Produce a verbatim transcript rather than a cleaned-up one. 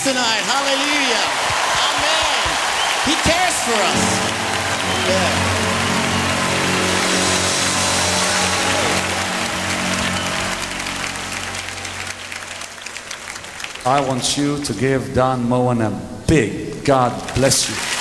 tonight. Hallelujah. Amen. He cares for us. Yeah. I want you to give Don Moen a big God bless you.